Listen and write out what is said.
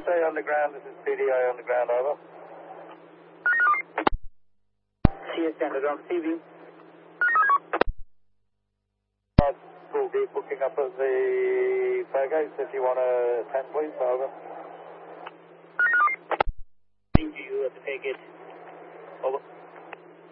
USA on the ground, this is PDI on the ground, over. CS Standard on CV. Full group booking up at the Fairgates, if you want to attend, please, over. You at the Fairgate. Over.